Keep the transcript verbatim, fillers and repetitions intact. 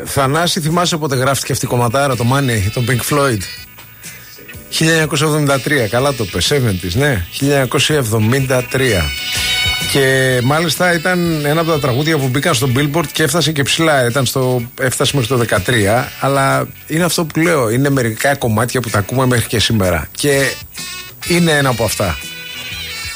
Θανάση, θυμάσαι πότε γράφτηκε αυτή η κομματάρα, το Money, τον Pink Floyd? χίλια εννιακόσια εβδομήντα τρία, καλά το πες, εβδομήντα, ναι, χίλια εννιακόσια εβδομήντα τρία. Και μάλιστα ήταν ένα από τα τραγούδια που μπήκαν στο Billboard και έφτασε και ψηλά. Ήταν στο, έφτασε μέχρι το δεκατρία. Αλλά είναι αυτό που λέω. Είναι μερικά κομμάτια που τα ακούμε μέχρι και σήμερα. Και είναι ένα από αυτά.